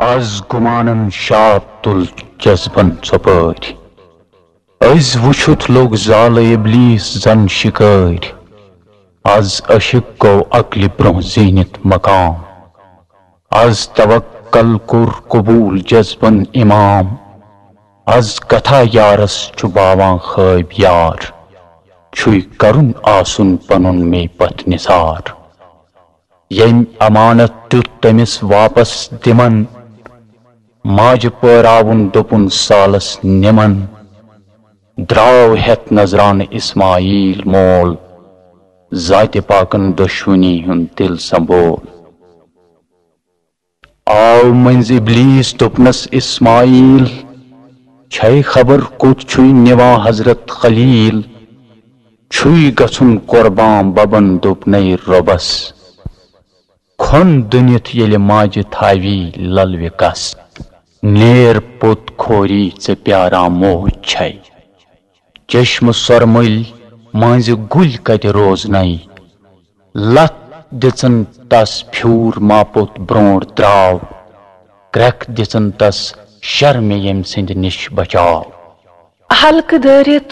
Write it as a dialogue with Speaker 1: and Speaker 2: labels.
Speaker 1: از گمانن شاب تل جذبن ژپٲرۍ أزۍ وٕچھِتھ لوٚگ زالہٕ ابلیٖس زن شِکٲرۍ از عشق گوٚو عقلہِ برٛونٛہہ زیٖنِتھ مقام از توکل کوٚر قبوٗل جذبن اِمام از کتھا یارس چھُ باوان خٲبۍ یار چھُے کرُن آسُن پنُن مے پتھ نثار ییٚمۍ امانت دیُت تٔمِس واپس دِمن ماجہِ پٲراوُن دوٚپُن سالس نِمن درٛاو ہٮ۪تھ نظرانہٕ اسماعیل مول ذاتہِ پاکن دۄشوٕنی ہُنٛد دِل سنبھول آو مٔنٛزۍ ابلیٖس دوٚپنس اسماعیل چھے خبر کوٚت چھُے نِوان حضرت خلیٖل چھُے گژھُن قۄربان ببن دوٚپنے رۄبس کھۄن دٕنِتھ ییٚلہِ ماجہِ تھاوی للوِ کس نیر پوٚت کھوری ژےٚ پیاران موج چھے چشمہٕ سۄرمٔلۍ مٲنٛزِ گُلۍ کتہِ روزنَے لتھ دِژٕن تس پھیوٗر ماپوٚت برٛونٛٹھ درٛاو کرٛٮ۪کھ دِژٕن تس شرمہِ ییٚمہِ سٕنٛدِ نِش بچاو
Speaker 2: ہلکہٕ دٲرِتھ